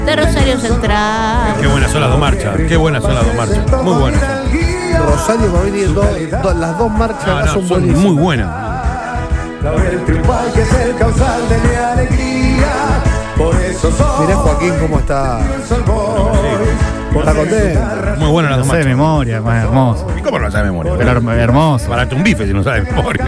de Rosario Central. Qué buenas son las dos marchas. Qué buenas son las dos marchas. Muy buenas. Rosario va a venir las dos marchas son buenísimas. Muy buenas. Mirá Joaquín cómo está. Está contento. Muy buenas las dos marchas. de memoria, más hermoso. ¿Y cómo no lo sabe de memoria? Pero hermoso. Parate un bife si no sabe de memoria.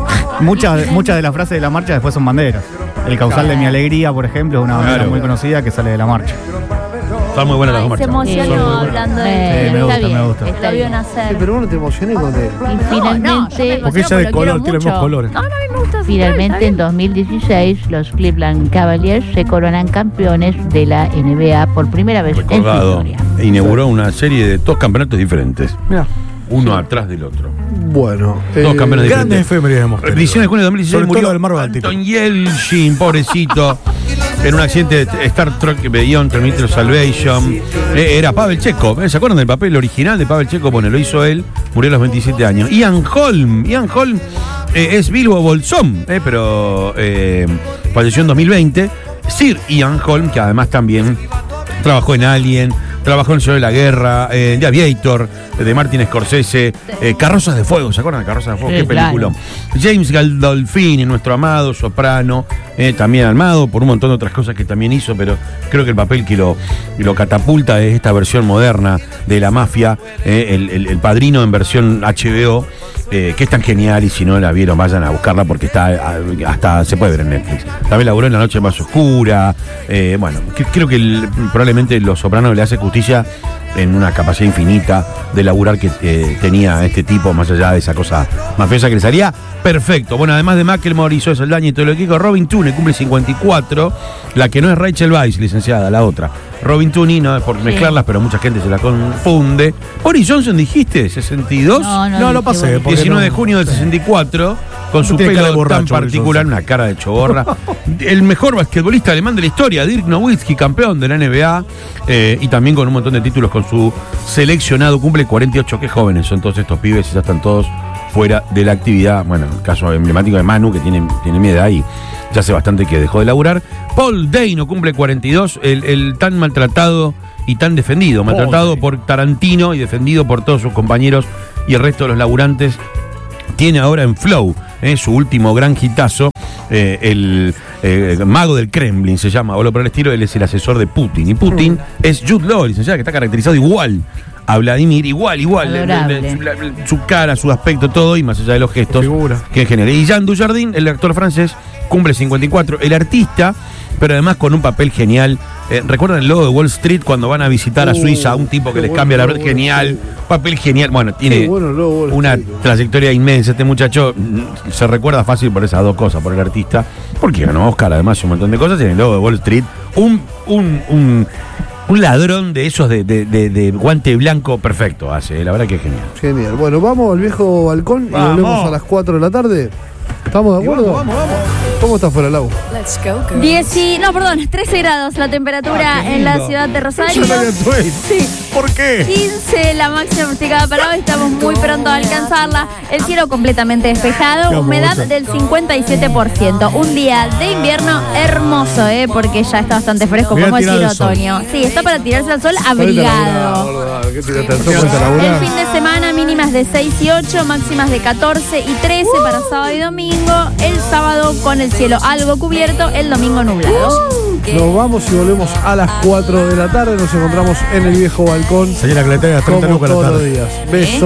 Muchas de las frases de la marcha después son banderas. El causal de mi alegría, por ejemplo, es una bandera muy conocida que sale de la marcha. Están muy buenas las dos Se marchas. emocionó hablando de Sí, me gusta, me gusta. Lo vio nacer. Sí, pero vos no te emocioné con él. Y finalmente, Porque ella de color, tiene los colores. finalmente en 2016 los Cleveland Cavaliers se coronan campeones de la NBA por primera vez Recordado. en su historia. Inauguró una serie de dos campeonatos diferentes. Mirá. Uno atrás del otro. Bueno. Dos campeones Grandes diferentes. efemérides hemos tenido. edición de junio de 2016 Sobre todo murió del Mar Báltico. Anton Yelchin, pobrecito, en un accidente de Star Trek Beyond Terminator Salvation. Era Pavel Chekhov. ¿Se acuerdan del papel original de Pavel Chekhov? Bueno, lo hizo él, murió a los 27 años. Ian Holm es Bilbo Bolsón, pero falleció en 2020. Sir Ian Holm, que además también trabajó en Alien, trabajó en El Señor de la Guerra, de Aviator, de Martin Scorsese, Carrozas de Fuego, ¿se acuerdan de Carrozas de Fuego? Sí, Qué película. claro. James Gandolfini, nuestro amado soprano, también amado por un montón de otras cosas que también hizo, pero creo que el papel que lo catapulta es esta versión moderna de la mafia, el Padrino en versión HBO, que es tan genial, y si no la vieron vayan a buscarla porque está hasta se puede ver en Netflix. También laburó en La Noche Más Oscura. Bueno, creo que probablemente Los Sopranos le hace justicia en una capacidad infinita de laburar que tenía este tipo, más allá de esa cosa mafiosa que le salía perfecto. Bueno, además de Macklemore y Zoe Saldaña y todo lo que dijo, Robin Tooney cumple 54, la que no es Rachel Weisz, licenciada, la otra. Robin Tooney, no es por mezclarlas, pero mucha gente se la confunde. Boris Johnson, dijiste, 62. No, lo pasé. porque 19 de junio del 64, con su Tiene cara pelo de borracho, tan particular, Johnson. una cara de choborra. El mejor basquetbolista alemán de la historia, Dirk Nowitzki, campeón de la NBA, y también con un montón de títulos con su seleccionado, cumple 48. Qué jóvenes son todos estos pibes y ya están todos fuera de la actividad. Bueno, el caso emblemático de Manu, que tiene mi edad y ya hace bastante que dejó de laburar. Paul Dano cumple 42, el tan maltratado y tan defendido, maltratado por Tarantino y defendido por todos sus compañeros y el resto de los laburantes. Tiene ahora en Flow, su último gran hitazo, el mago del Kremlin se llama, o lo por el estilo. Él es el asesor de Putin, y Putin es Jude Law, licenciada, que está caracterizado igual a Vladimir, igual, Adorable. su cara, su aspecto, todo, y más allá de los gestos, Figura. que es genial. Y Jean Dujardin, el actor francés, cumple 54, el artista, pero además con un papel genial. ¿Recuerdan el logo de Wall Street cuando van a visitar a Suiza a un tipo que les cambia la verdad? Genial, papel genial. Bueno, tiene una trayectoria inmensa este muchacho. Se recuerda fácil por esas dos cosas, por el artista, porque ganó Oscar además y un montón de cosas. Y en el logo de Wall Street, un ladrón de esos de guante blanco perfecto hace, la verdad que es genial. Genial. Bueno, vamos al viejo balcón y volvemos a las 4 de la tarde. ¿Estamos de acuerdo? Vamos. ¿Cómo está fuera, Lau? 13 grados la temperatura en la ciudad de Rosario. Sí. ¿Por qué? 15 la máxima pronosticada para hoy, estamos muy pronto a alcanzarla. El cielo completamente despejado, Qué humedad hermoso. del 57%. Un día de invierno hermoso, porque ya está bastante fresco, Mirá, como tirar decir al sol. otoño. Sí, está para tirarse al sol abrigado. El fin de semana mínimas de 6 y 8, máximas de 14 y 13 para sábado y domingo. El sábado con el cielo algo cubierto, el domingo nublado. Nos vamos y volvemos a las 4 de la tarde. Nos encontramos en el viejo balcón. Señora que le traiga 30 como lucas a la todos los tarde. días. Besos.